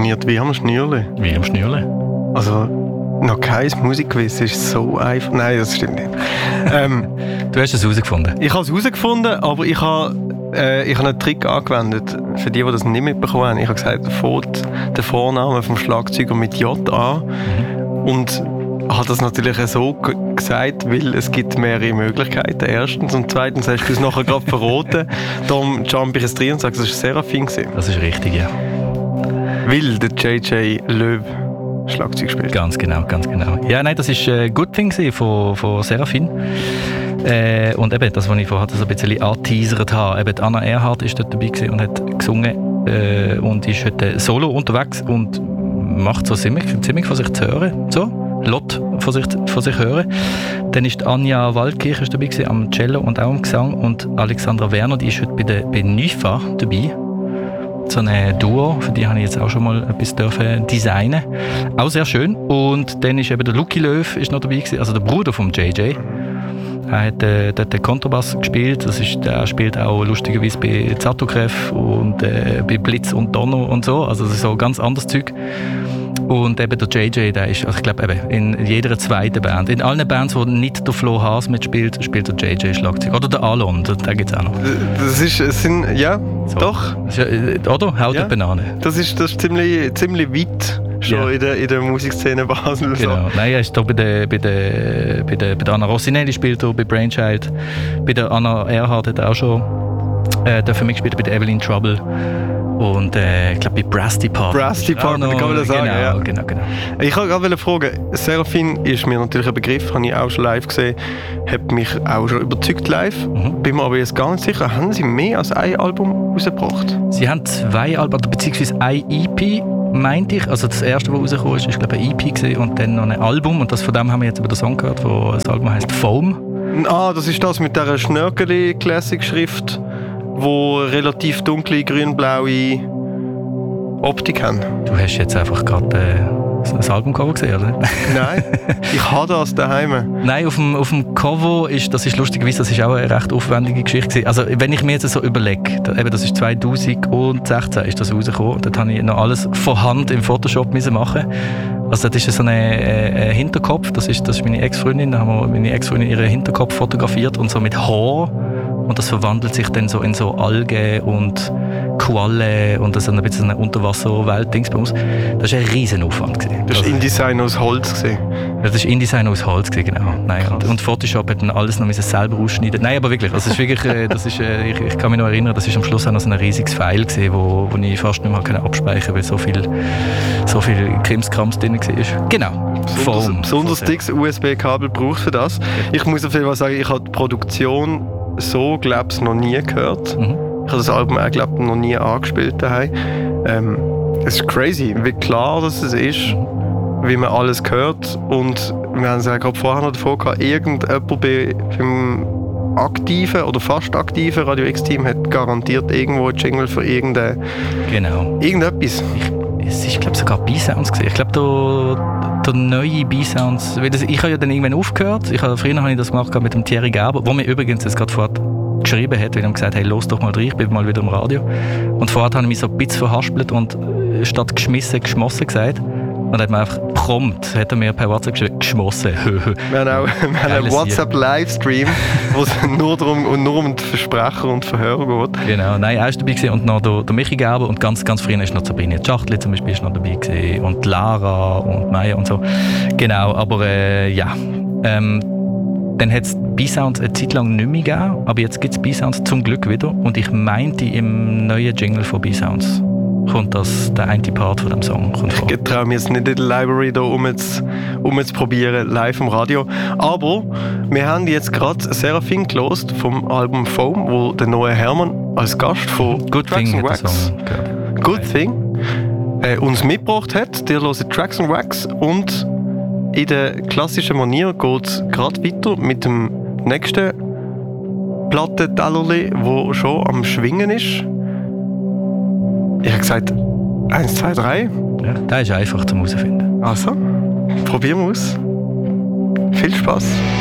funktioniert wie am Schnürli. Wie am Schnürli. Also, noch kein Musikquiz ist so einfach. Nein, das stimmt nicht. Du hast es herausgefunden? Ich habe es herausgefunden, aber ich habe einen Trick angewendet. Für die das nicht mitbekommen haben. Ich habe gesagt, fängt der Vorname vom Schlagzeuger mit J an. Und habe das natürlich so gesagt, weil es gibt mehrere Möglichkeiten. Erstens. Und zweitens hast du es nachher gerade verraten. Darum jump ich es drin und sage, das war Seraphine. Das ist richtig, ja. Weil der JJ Löw Schlagzeug spielt. Ganz genau. Ja, nein, das war Good Thing von Seraphine. Und eben, das, was ich vorher so ein bisschen angeteasert habe, eben Anna Erhardt war dort dabei und hat gesungen und ist heute solo unterwegs und macht so ziemlich von sich zu hören. So, Lot von sich hören. Dann ist Anja Waldkirch dabei am Cello und auch am Gesang und Alexandra Werner, die ist heute bei NYFA dabei. So ein Duo, für die habe ich jetzt auch schon mal etwas designen. Auch sehr schön. Und dann ist eben der Lucky Löw ist noch dabei gewesen, also der Bruder vom JJ. Er hat dort den Kontrabass gespielt. Er spielt auch lustigerweise bei Zatokrev und bei Blitz und Donner und so. Also das ist so ganz anderes Zeug. Und eben der JJ, der ist, also ich glaube eben in jeder zweiten Band, in allen Bands, wo nicht der Flo Haas mitspielt, spielt der JJ Schlagzeug. Oder der Alon, den gibt es auch noch. Ja, so. Doch. Oder? Haut ja. Banane. Das ist ziemlich weit schon in der Musikszene Basel. Genau. So. Nein, er ist hier bei der Anna Rossinelli spielt er, bei Brainchild. Bei der Anna Erhardt hat er auch schon dafür mitgespielt, bei der Evelyn Trouble. Und ich glaube bei Brass Department, kann man das sagen. Genau. Ich wollte gerade fragen, Seraphine ist mir natürlich ein Begriff, habe ich auch schon live gesehen, hat mich auch schon überzeugt live. Bin mir aber jetzt gar nicht sicher, haben sie mehr als ein Album rausgebracht? Sie haben 2 Alben, beziehungsweise ein EP, meinte ich. Also das erste, das rausgekommen ist, glaube ich, ein EP gewesen, und dann noch ein Album. Und von dem haben wir jetzt über den Song gehört, wo das Album heisst Foam. Ah, das ist das mit dieser Schnörkeli-Classic-Schrift, wo relativ dunkle, grün-blaue Optik haben. Du hast jetzt einfach gerade das Albumcover gesehen, oder? Nein, ich habe das daheim. Nein, auf dem Cover das ist lustigerweise, das ist auch eine recht aufwendige Geschichte gewesen. Also wenn ich mir jetzt so überlege, das ist 2016 ist das rausgekommen, dort habe ich noch alles von Hand im Photoshop machen. Also das ist so ein Hinterkopf, das ist meine Ex-Freundin, da haben wir meine Ex-Freundin ihren Hinterkopf fotografiert und so mit Haar. Und das verwandelt sich dann so in so Algen und Quallen und das ist ein bisschen eine Unterwasserwelt-Dings bei uns. Das war ein Riesen Aufwand. Das war InDesign aus Holz? Das war InDesign aus Holz, genau. Nein, und Photoshop hat dann alles noch selber ausschneiden. Nein, aber wirklich, das ist wirklich, ich kann mich noch erinnern, das war am Schluss auch noch so ein riesiges File, wo ich fast nicht mehr abspeichern konnte, weil so viel Krimskrams drin war. Genau. Besonders dickes USB-Kabel braucht für das. Ich muss auf jeden Fall sagen, ich habe die Produktion so, glaube ich, noch nie gehört. Ich habe das Album auch, glaube ich, noch nie angespielt daheim. Es ist crazy, wie klar das ist, wie man alles hört. Und wir haben es ja gerade vorher noch davon gehabt, irgendjemand beim aktiven oder fast aktiven Radio X-Team hat garantiert irgendwo einen Jingle für irgendetwas. Es ist, glaube ich, sogar B-Sounds gesehen. Ich glaube, der neue B-Sounds. Ich habe ja dann irgendwann aufgehört. Früher habe ich das gemacht mit dem Thierry Gerber, wo mir übrigens jetzt gerade vorher geschrieben hat, weil er gesagt hat, hey, los doch mal rein, ich bin mal wieder im Radio. Und vorher habe ich mich so ein bisschen verhaspelt und statt geschmissen, geschmossen gesagt. Und hat mir einfach prompt, hat er mir per WhatsApp geschrieben, geschmossen. Wir haben auch einen WhatsApp-Livestream, wo es nur um die Versprecher und Verhörer geht. Genau, nein, er war dabei gewesen. Und noch der Michi Gerber und ganz früher ist noch Sabrina Schachtli zum Beispiel ist noch dabei gewesen. Und Lara und Maya und so. Genau, aber ja. Dann hat es B-Sounds eine Zeit lang nicht mehr gegeben, aber jetzt gibt es B-Sounds zum Glück wieder. Und ich meinte, im neuen Jingle von B-Sounds kommt der eine Part von dem Song. Ich traue mir jetzt nicht in der Library da zu probieren, live im Radio. Aber wir haben jetzt gerade Seraphine gelost vom Album Foam, wo der neue Hermann als Gast von Good Tracks Thing Wax, Good Thing uns mitgebracht hat. Der hört Tracks and Wax und in der klassischen Manier geht es gerade weiter mit dem nächsten Plattentellerli, das schon am Schwingen ist. Ich habe gesagt, 1, 2, 3. Ja, der ist einfach zum herausfinden. Also, probieren wir aus. Viel Spaß.